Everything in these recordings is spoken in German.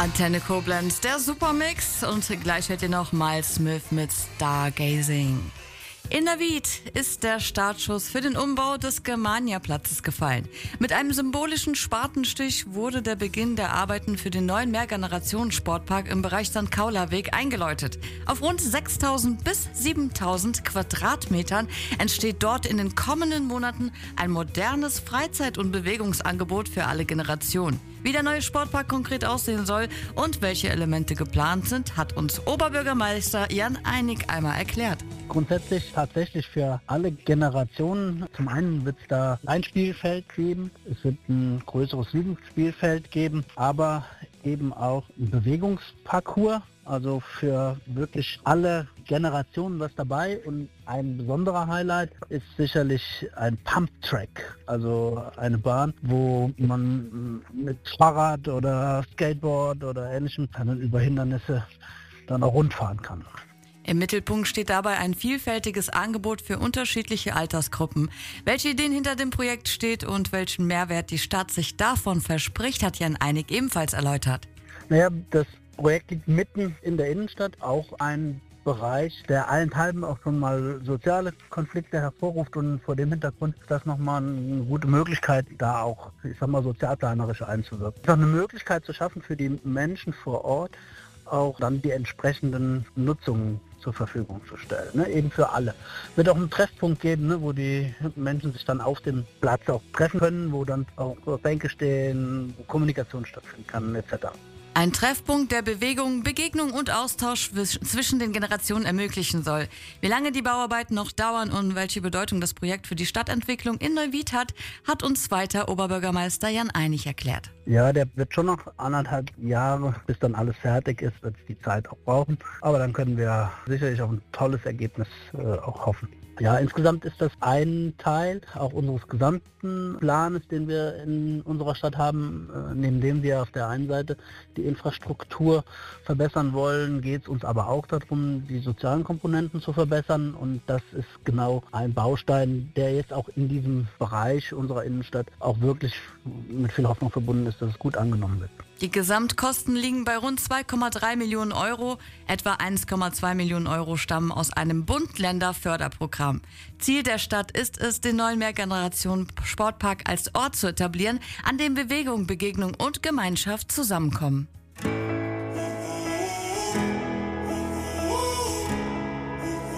Antenne Koblenz, der Supermix, und gleich hört ihr noch Miles Smith mit Stargazing. In Neuwied ist der Startschuss für den Umbau des Germania-Platzes gefallen. Mit einem symbolischen Spatenstich wurde der Beginn der Arbeiten für den neuen Mehrgenerationen-Sportpark im Bereich St. Kaulerweg eingeläutet. Auf rund 6.000 bis 7.000 Quadratmetern entsteht dort in den kommenden Monaten ein modernes Freizeit- und Bewegungsangebot für alle Generationen. Wie der neue Sportpark konkret aussehen soll und welche Elemente geplant sind, hat uns Oberbürgermeister Jan Einig einmal erklärt. Grundsätzlich tatsächlich für alle Generationen. Zum einen wird es da ein Spielfeld geben, es wird ein größeres Jugendspielfeld geben, aber eben auch ein Bewegungsparcours. Also für wirklich alle Generationen was dabei, und ein besonderer Highlight ist sicherlich ein Pump-Track, also eine Bahn, wo man mit Fahrrad oder Skateboard oder ähnlichem dann über Hindernisse dann auch rundfahren kann. Im Mittelpunkt steht dabei ein vielfältiges Angebot für unterschiedliche Altersgruppen. Welche Ideen hinter dem Projekt steht und welchen Mehrwert die Stadt sich davon verspricht, hat Jan Einig ebenfalls erläutert. Naja, das Projekt liegt mitten in der Innenstadt, auch ein Bereich, der allenthalben auch schon mal soziale Konflikte hervorruft, und vor dem Hintergrund ist das nochmal eine gute Möglichkeit, da auch, sozialplanerisch einzuwirken. Es ist auch eine Möglichkeit zu schaffen, für die Menschen vor Ort auch dann die entsprechenden Nutzungen zur Verfügung zu stellen, ne? Eben für alle. Es wird auch einen Treffpunkt geben, ne? Wo die Menschen sich dann auf dem Platz auch treffen können, wo dann auch Bänke stehen, wo Kommunikation stattfinden kann, etc. Ein Treffpunkt, der Bewegung, Begegnung und Austausch zwischen den Generationen ermöglichen soll. Wie lange die Bauarbeiten noch dauern und welche Bedeutung das Projekt für die Stadtentwicklung in Neuwied hat uns weiter Oberbürgermeister Jan Einig erklärt. Ja, der wird schon noch 1,5 Jahre, bis dann alles fertig ist, wird es die Zeit auch brauchen. Aber dann können wir sicherlich auf ein tolles Ergebnis auch hoffen. Ja, insgesamt ist das ein Teil auch unseres gesamten Planes, den wir in unserer Stadt haben. Neben dem wir auf der einen Seite die Infrastruktur verbessern wollen, geht es uns aber auch darum, die sozialen Komponenten zu verbessern. Und das ist genau ein Baustein, der jetzt auch in diesem Bereich unserer Innenstadt auch wirklich mit viel Hoffnung verbunden ist, dass es gut angenommen wird. Die Gesamtkosten liegen bei rund 2,3 Millionen Euro. Etwa 1,2 Millionen Euro stammen aus einem Bund-Länder-Förderprogramm. Ziel der Stadt ist es, den neuen Mehrgenerationen-Sportpark als Ort zu etablieren, an dem Bewegung, Begegnung und Gemeinschaft zusammenkommen.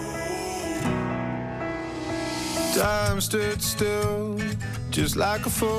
Time stood still, just like a fool.